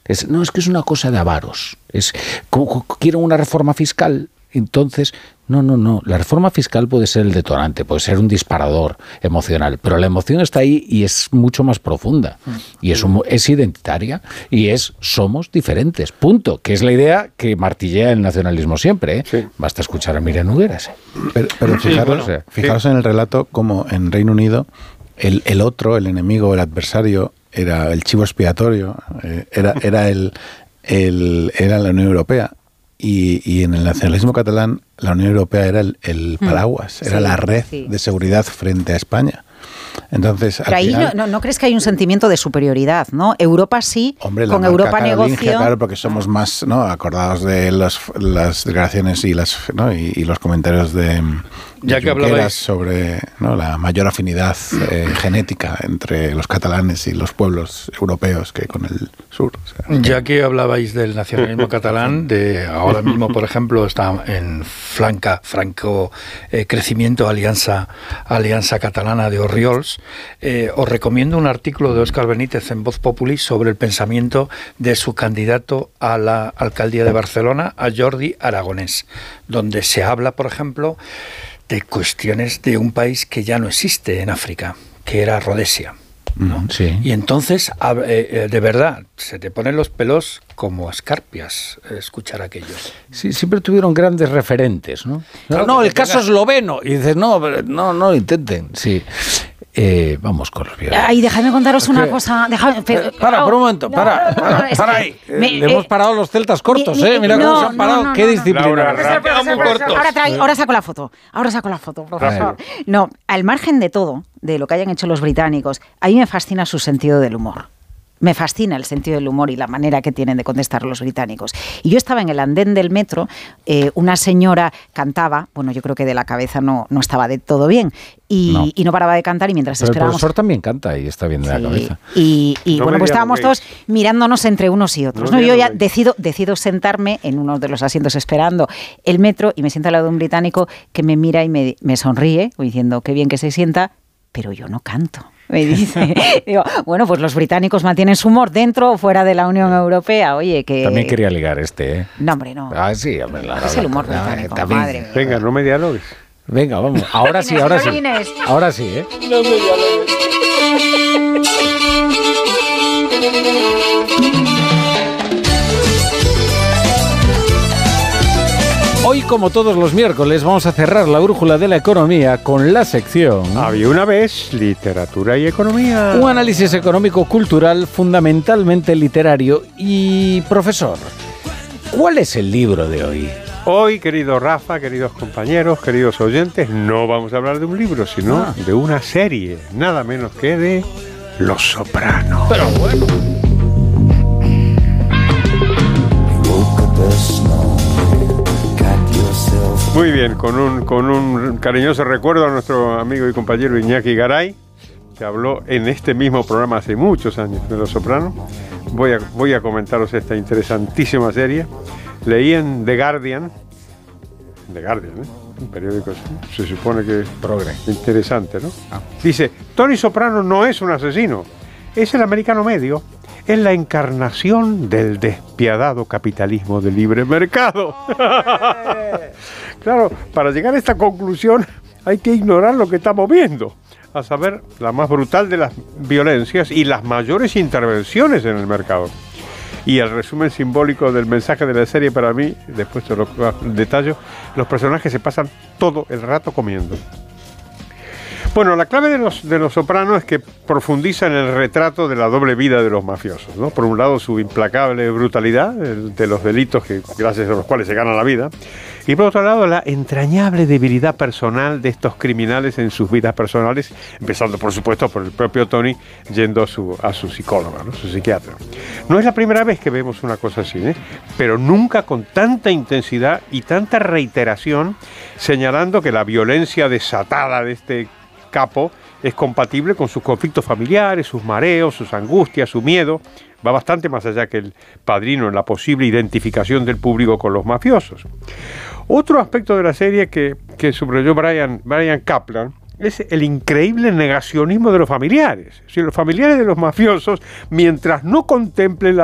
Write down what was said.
No, es que es una cosa de avaros. Quieren una reforma fiscal. Entonces, no. La reforma fiscal puede ser el detonante, puede ser un disparador emocional, pero la emoción está ahí y es mucho más profunda. Y es identitaria y somos diferentes, punto. Que es la idea que martillea el nacionalismo siempre, ¿eh? Sí. Basta escuchar a Miriam Nogueras. Pero fijaros en el relato como en Reino Unido el otro, el enemigo, el adversario, era el chivo expiatorio, era la Unión Europea. Y en el nacionalismo catalán la Unión Europea era el paraguas, era la red de seguridad frente a España. Entonces, pero ahí no crees que hay un sentimiento de superioridad, ¿no? Europa sí, hombre, con Europa negoció. Claro, porque somos más, ¿no?, acordados de las declaraciones y los comentarios de Junqueras sobre, ¿no?, la mayor afinidad genética entre los catalanes y los pueblos europeos que con el sur. O sea, ya que hablabais del nacionalismo catalán, ahora mismo, por ejemplo, está en franco crecimiento Alianza Catalana de Orriols. Os recomiendo un artículo de Óscar Benítez en Voz Populi sobre el pensamiento de su candidato a la alcaldía de Barcelona, a Jordi Aragonès, donde se habla, por ejemplo, de cuestiones de un país que ya no existe en África, que era Rodesia, ¿no? Sí. Y entonces, de verdad, se te ponen los pelos como escarpias escuchar aquello. Sí, siempre tuvieron grandes referentes, ¿no? No, el caso esloveno. Y dices, no intenten. Sí. Vamos con los violentos. Ay, déjame contaros una cosa. Para un momento, para ahí. Le hemos parado los celtas cortos, Mira cómo se han parado. Qué disciplina. Ahora saco la foto, profesor. No, al margen de todo, de lo que hayan hecho los británicos, a mí me fascina su sentido del humor. Me fascina el sentido del humor y la manera que tienen de contestar los británicos. Y yo estaba en el andén del metro, una señora cantaba, bueno, yo creo que de la cabeza no estaba de todo bien, y no paraba de cantar, y mientras pero esperábamos... El profesor también canta y está bien de la cabeza. Y bueno, pues estábamos todos mirándonos entre unos y otros. Yo ya decido sentarme en uno de los asientos esperando el metro, y me siento al lado de un británico que me mira y me sonríe, diciendo qué bien que se sienta, pero yo no canto. Me dice, digo, bueno, pues los británicos mantienen su humor dentro o fuera de la Unión Europea. Oye, que... También quería ligar No, hombre, no. Ah, sí, hombre. Es el humor británico, madre. Venga, no me dialogues. Venga, vamos. Ahora sí. Ahora sí, No me dialogues. Hoy, como todos los miércoles, vamos a cerrar la brújula de la economía con la sección... Había una vez literatura y economía. Un análisis económico-cultural fundamentalmente literario. Y, profesor, ¿cuál es el libro de hoy? Hoy, querido Rafa, queridos compañeros, queridos oyentes, no vamos a hablar de un libro, sino de una serie, nada menos que de Los Sopranos. Pero bueno... Muy bien, con un cariñoso recuerdo a nuestro amigo y compañero Iñaki Garay, que habló en este mismo programa hace muchos años de Los Sopranos. Voy a comentaros esta interesantísima serie. Leí en The Guardian, un periódico, se supone que es interesante, ¿no? Dice, Tony Soprano no es un asesino, es el americano medio. Es la encarnación del despiadado capitalismo de libre mercado. Claro, para llegar a esta conclusión hay que ignorar lo que estamos viendo, a saber, la más brutal de las violencias y las mayores intervenciones en el mercado. Y el resumen simbólico del mensaje de la serie para mí, después te lo detallo, los personajes se pasan todo el rato comiendo. Bueno, la clave de los Sopranos es que profundiza en el retrato de la doble vida de los mafiosos, ¿no? Por un lado, su implacable brutalidad de los delitos gracias a los cuales se gana la vida, y por otro lado, la entrañable debilidad personal de estos criminales en sus vidas personales, empezando, por supuesto, por el propio Tony yendo a su psicóloga, ¿no? Su psiquiatra. No es la primera vez que vemos una cosa así, pero nunca con tanta intensidad y tanta reiteración, señalando que la violencia desatada de este capo es compatible con sus conflictos familiares, sus mareos, sus angustias, su miedo. Va bastante más allá que El Padrino en la posible identificación del público con los mafiosos. Otro aspecto de la serie que subrayó Brian Kaplan es el increíble negacionismo de los familiares. Si los familiares de los mafiosos, mientras no contemplen